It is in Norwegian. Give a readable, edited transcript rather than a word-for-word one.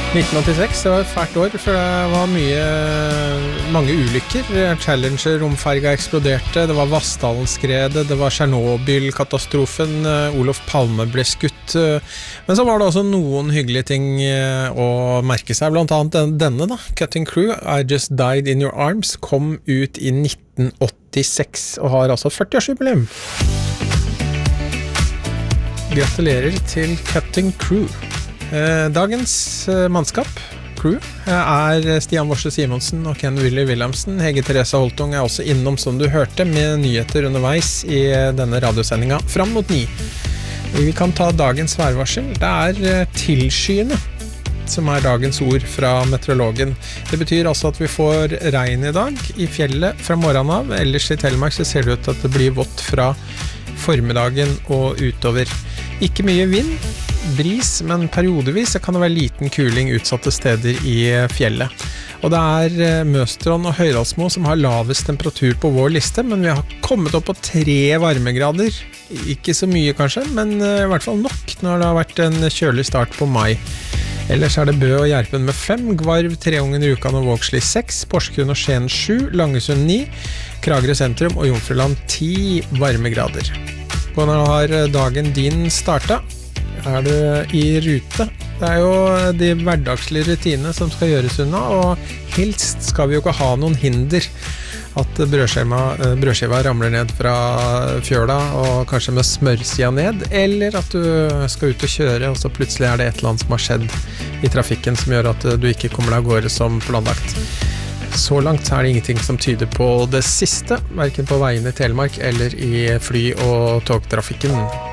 1986, det var et fælt år, for det var mange ulykker. Challenger-romferga eksploderte, det var Vassdalen-skredet, det var Chernobyl-katastrofen, Olof Palme ble skutt. Men så var det også noen hyggelige ting å merke seg, blant annet denne da, Cutting Crew, I Just Died in Your Arms, kom ut i 1986 og har altså 40-årsjubileum. Gratulerer til Cutting Crew. Dagens mannskap, crew, Stian Vorse Simonsen og Ken Willy Wilhelmsen. Hege Therese Holtung også innom, som du hørte, med nyheter underveis i denne radiosendinga fram mot 9. Vi kan ta dagens værvarsel. Det tilskyende som dagens ord fra meteorologen. Det betyr altså at vi får regn i dag i fjellet fra morgenen av. Ellers i Telemark så ser det ut at det blir vått fra formiddagen og utover. Ikke mye vind, bris, men periodevis kan det være liten kuling utsatte steder i fjellet. Og det Møstron og Høydalsmo som har lavest temperatur på vår liste, men vi har kommet opp på 3 varmegrader. Ikke så mye kanskje, men i hvert fall nok når det har vært en kjølig start på mai. Ellers det Bø og Gjerpen med 5, Gvarv, Treungen, Rjukan og Vågsli 6, Porsgrunn og Skien 7, Langesund 9, Kragerø sentrum og Jomfruland 10 varmegrader. Og nå har dagen din startet. Du i rute? Det jo de hverdagslige rutinene som skal gjøres unna, og helst skal vi jo ikke ha noen hinder. At brødskiva ramler ned fra fjøla, og kanskje med smørsida ned, eller at du skal ut og kjøre, og så plutselig det et eller annet som har skjedd i trafikken som gjør at du ikke kommer deg av gårde som planlagt. Så langt det ingenting som tyder på det siste, hverken på veiene i Telemark eller i fly- og togtrafikken.